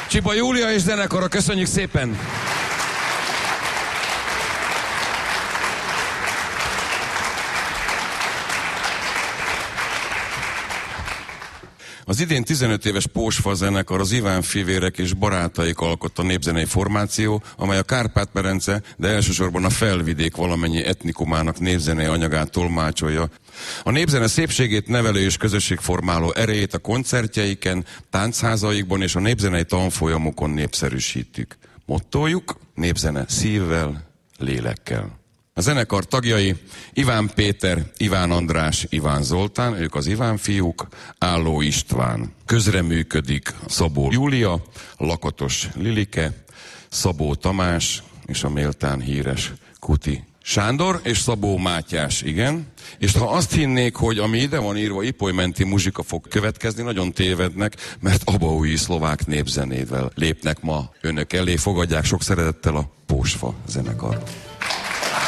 Csipa Júlia és zenekara, köszönjük szépen! Az idén 15 éves Pósfa zenekar, az Iván fivérek és barátaik alkotta népzenei formáció, amely a Kárpát-medence, de elsősorban a Felvidék valamennyi etnikumának népzenei anyagát tolmácsolja. A népzene szépségét, nevelő és közösségformáló erejét a koncertjeiken, táncházaikban és a népzenei tanfolyamokon népszerűsítjük. Mottójuk: népzene szívvel, lélekkel. A zenekar tagjai: Iván Péter, Iván András, Iván Zoltán, ők az Iván fiúk, Álló István. Közreműködik Szabó Júlia, Lakatos Lilike, Szabó Tamás és a méltán híres Kuti Sándor és Szabó Mátyás, igen. És ha azt hinnék, hogy ami ide van írva, ipolymenti muzsika fog következni, nagyon tévednek, mert abaúji szlovák népzenével lépnek ma önök elé. Fogadják sok szeretettel a Pósfa zenekart.